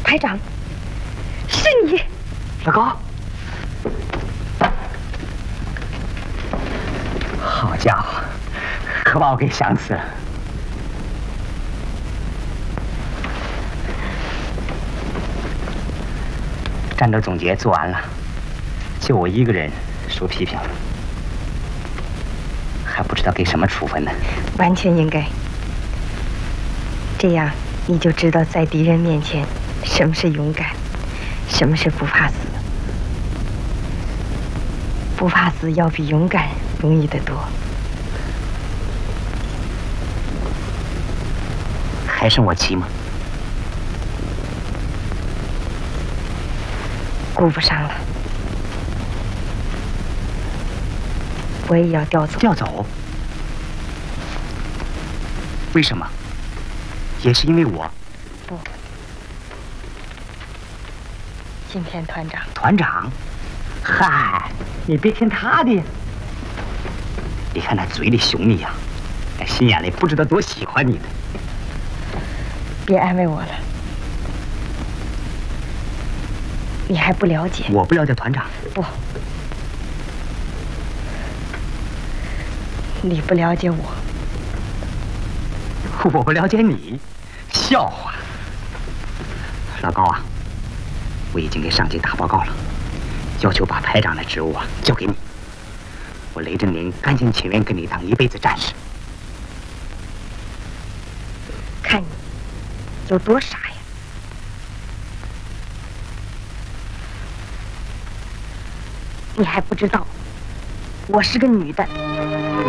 排长，是你， 老高。好家伙，可把我给想死了。战斗总结做完了，就我一个人受批评了，还不知道给什么处分呢。 完全应该。这样你就知道在敌人面前什么是勇敢，什么是不怕死。不怕死要比勇敢容易得多。 还剩我骑吗？ 顾不上了，我也要调走。 调走？为什么？也是因为我？ 不，今天团长。 团长？嗨，你别听他的呀。你看他嘴里凶你呀，心眼里不知道多喜欢你的。 别安慰我了，你还不了解。 我不了解团长。 不，你不了解我。 我不了解你，笑话。老高啊，我已经给上级打报告了，要求把排长的职务啊交给你。我雷振林甘心情愿跟你当一辈子战士。 看你有多傻呀！你还不知道，我是个女的。